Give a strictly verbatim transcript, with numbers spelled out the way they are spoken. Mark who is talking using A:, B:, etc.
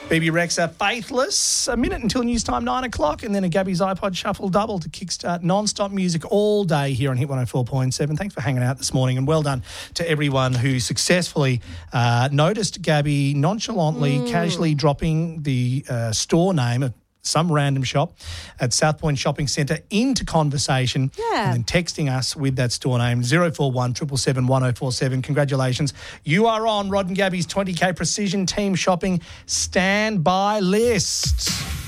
A: B B Rexa, Faithless, a minute until news time, nine o'clock, and then a Gabby's iPod Shuffle double to kickstart non-stop music all day here on Hit one oh four point seven. Thanks for hanging out this morning, and well done to everyone who successfully uh, noticed Gabby nonchalantly, mm. casually dropping the uh, store name of some random shop at South Point Shopping Centre into conversation,
B: yeah.
A: and then texting us with that store name, zero four one seven seven seven one oh four seven. Congratulations. You are on Rod and Gabby's twenty K Precision Team Shopping Standby List.